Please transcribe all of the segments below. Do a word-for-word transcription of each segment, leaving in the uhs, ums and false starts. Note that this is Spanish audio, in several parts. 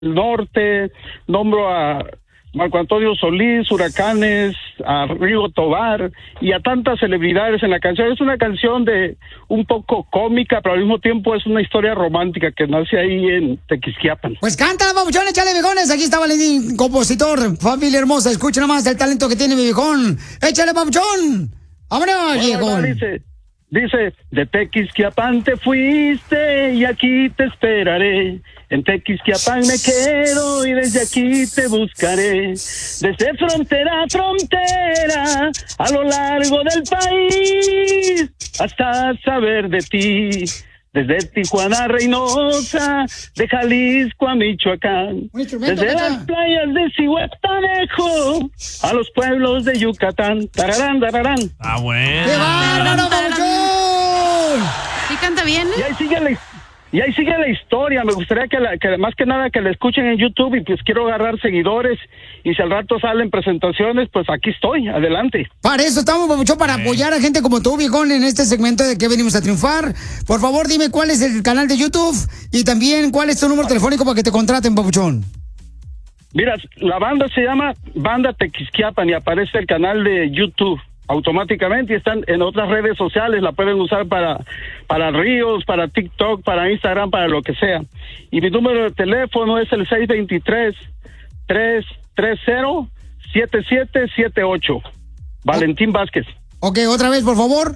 Norte, nombro a Marco Antonio Solís, Huracanes, a Rigo Tobar y a tantas celebridades en la canción. Es una canción de un poco cómica, pero al mismo tiempo es una historia romántica que nace ahí en Tequisquiapan. Pues cántala, papuchón, échale, viejones. Aquí está Valentín, compositor, familia hermosa. Escucha nomás el talento que tiene mi viejón. Échale, papuchón. ¡Vámonos, viejón! Dice, dice, de Tequisquiapan te fuiste y aquí te esperaré. En Tequisquiapan me quedo y desde aquí te buscaré. Desde frontera a frontera, a lo largo del país, hasta saber de ti. Desde Tijuana a Reynosa, de Jalisco a Michoacán. Desde las playas de Zihuatanejo a los pueblos de Yucatán. Tararán, tararán. Ah, bueno. ¡Qué bárbaro, papuchón! ¿Sí canta bien? Y ahí sigue la Y ahí sigue la historia. Me gustaría que, la, que más que nada que la escuchen en YouTube, y pues quiero agarrar seguidores, y si al rato salen presentaciones, pues aquí estoy, adelante. Para eso estamos, papuchón, para sí. apoyar a gente como tú, viejón, en este segmento de que venimos a triunfar. Por favor, dime cuál es el canal de YouTube y también cuál es tu número telefónico para que te contraten, papuchón. Mira, la banda se llama Banda Tequisquiapan y aparece el canal de YouTube automáticamente, y están en otras redes sociales, la pueden usar para para Reels, para TikTok, para Instagram, para lo que sea. Y mi número de teléfono es el seis dos tres, tres tres cero, siete siete siete ocho. Valentín oh. Vázquez. Ok, otra vez, por favor.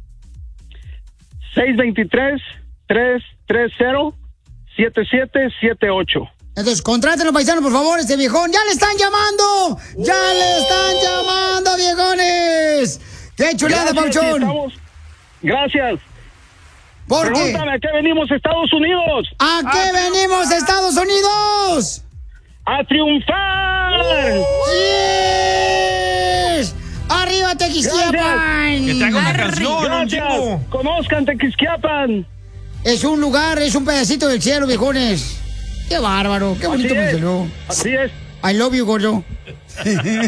seis dos tres, tres tres cero, siete siete siete ocho. Entonces, contrátenlo, paisanos, por favor, este viejón. ¡Ya le están llamando! ¡Ya ¡Uh! le están llamando, viejones! ¡Qué chulada, Pauchón! Gracias. ¿Por qué? Pregúntame, ¿a qué venimos, Estados Unidos? ¿A qué ¿A venimos, triunfar? Estados Unidos? ¡A triunfar! ¡Yes! ¡Arriba, Tequisquiapan! ¡Que te haga una canción, chico! ¡Conozcan Tequisquiapan! Es un lugar, es un pedacito del cielo, viejones. ¡Qué bárbaro! ¡Qué bonito me salió! Así es. I love you, gordo.